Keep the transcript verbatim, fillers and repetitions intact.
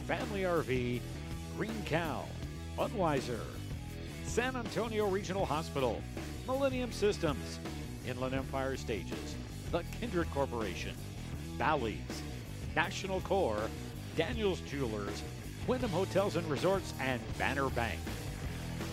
Family R V, Green Cow, Budweiser, San Antonio Regional Hospital, Millennium Systems, Inland Empire Stages, The Kindred Corporation, Bally's, National Corps, Daniels Jewelers, Wyndham Hotels and Resorts, and Banner Bank.